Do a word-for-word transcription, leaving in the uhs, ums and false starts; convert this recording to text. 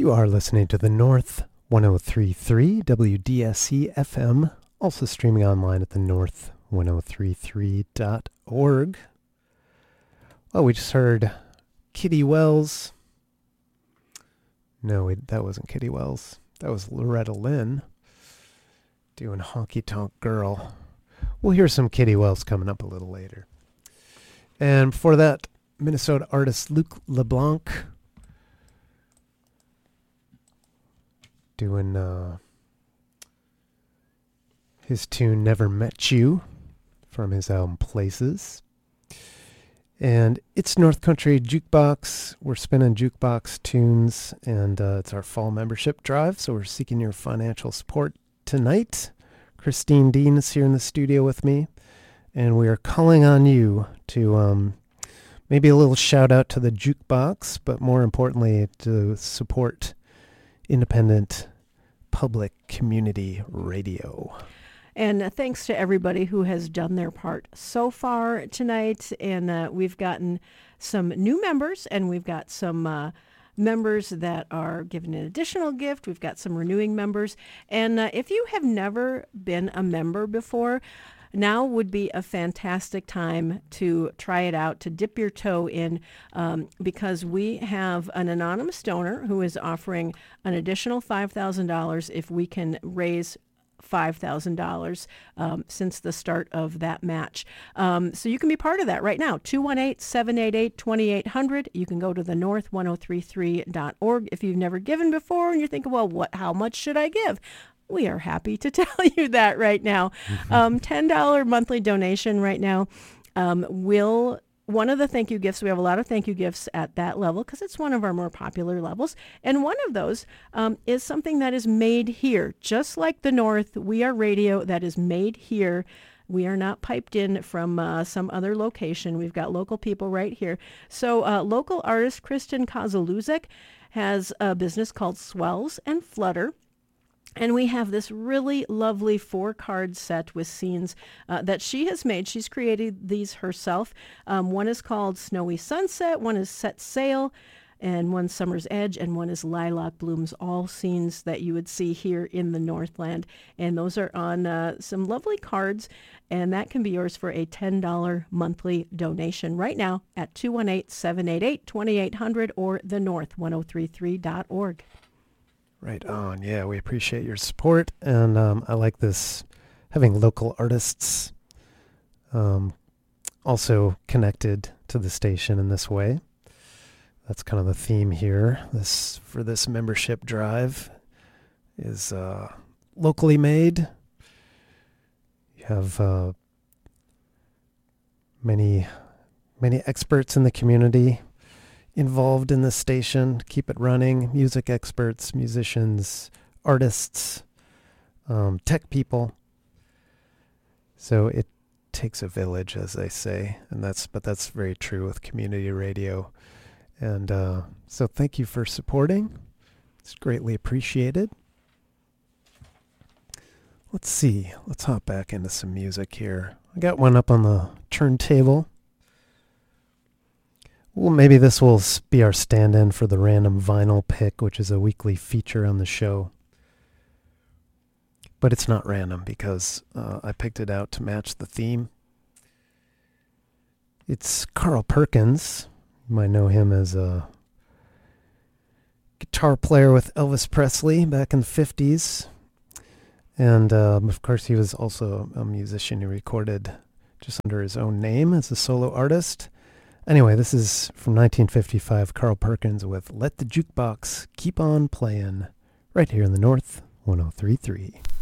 You are listening to the North one oh three point three W D S C F M, also streaming online at the north ten thirty-three dot org. Well, we just heard Kitty Wells. No, it, that wasn't Kitty Wells. That was Loretta Lynn doing Honky Tonk Girl. We'll hear some Kitty Wells coming up a little later. And before that, Minnesota artist Luc LeBlanc doing uh, his tune Never Met You from his album Places. And it's North Country Jukebox. We're spinning jukebox tunes, and uh, it's our fall membership drive, so we're seeking your financial support tonight. Christine Dean is here in the studio with me, and we are calling on you to um, maybe a little shout out to the jukebox, but more importantly, to support independent public community radio. And uh, thanks to everybody who has done their part so far tonight. And uh, we've gotten some new members, and we've got some uh, members that are given an additional gift. We've got some renewing members. And uh, if you have never been a member before, now would be a fantastic time to try it out, to dip your toe in, um, because we have an anonymous donor who is offering an additional five thousand dollars if we can raise five thousand dollars um, since the start of that match. Um, so you can be part of that right now. two one eight, seven eight eight, two eight zero zero. You can go to the north ten thirty-three dot org. If you've never given before and you're thinking, well, what? How much should I give? We are happy to tell you that right now. Um, ten dollars monthly donation right now um, will... One of the thank you gifts, we have a lot of thank you gifts at that level because it's one of our more popular levels. And one of those um, is something that is made here. Just like the North, we are radio that is made here. We are not piped in from uh, some other location. We've got local people right here. So uh, local artist Kristen Kozaluzek has a business called Swells and Flutter. And we have this really lovely four-card set with scenes uh, that she has made. She's created these herself. Um, one is called Snowy Sunset, one is Set Sail, and one Summer's Edge, and one is Lilac Blooms, all scenes that you would see here in the Northland. And those are on uh, some lovely cards, and that can be yours for a ten dollars monthly donation right now at two one eight, seven eight eight, two eight zero zero or the north ten thirty-three dot org. Right on. Yeah, we appreciate your support, and um, I like this, having local artists um, also connected to the station in this way. That's kind of the theme here. This for this membership drive is uh, locally made. You have uh, many, many experts in the community involved in this station, keep it running, music experts, musicians, artists, um, tech people. So it takes a village, as they say, and that's but that's very true with community radio. And uh, so thank you for supporting. It's greatly appreciated. Let's see. Let's hop back into some music here. I got one up on the turntable. Well, maybe this will be our stand-in for the random vinyl pick, which is a weekly feature on the show. But it's not random because uh, I picked it out to match the theme. It's Carl Perkins. You might know him as a guitar player with Elvis Presley back in the fifties. And um, of course, he was also a musician who recorded just under his own name as a solo artist. Anyway, this is from nineteen fifty-five, Carl Perkins with Let the Jukebox Keep On Playing, right here in the North ten thirty-three.